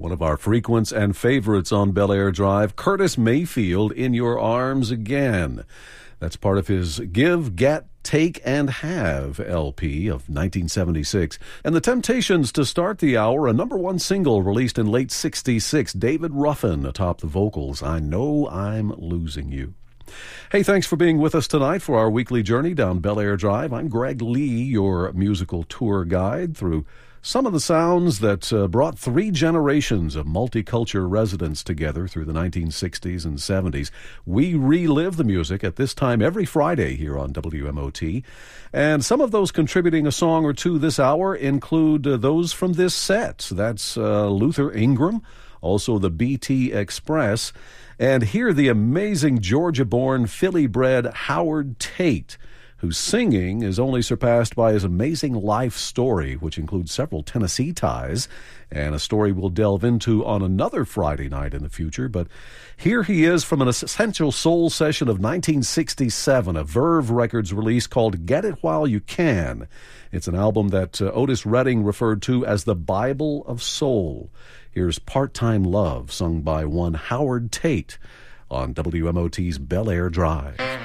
One of our frequents and favorites on Bel Air Drive, Curtis Mayfield, In Your Arms Again. That's part of his Give, Get, Take, and Have LP of 1976. And The Temptations to start the hour, a number one single released in late 66. David Ruffin atop the vocals, I Know I'm Losing You. Hey, thanks for being with us tonight for our weekly journey down Bel Air Drive. I'm Greg Lee, your musical tour guide through some of the sounds that brought three generations of multicultural residents together through the 1960s and 70s. We relive the music at this time every Friday here on WMOT. And some of those contributing a song or two this hour include those from this set. That's Luther Ingram, also the BT Express, and here the amazing Georgia-born, Philly-bred Howard Tate, whose singing is only surpassed by his amazing life story, which includes several Tennessee ties, and a story we'll delve into on another Friday night in the future. But here he is from an Essential Soul session of 1967, a Verve Records release called Get It While You Can. It's an album that Otis Redding referred to as the Bible of Soul. Here's Part-Time Love, sung by one Howard Tate on WMOT's Bel Air Drive.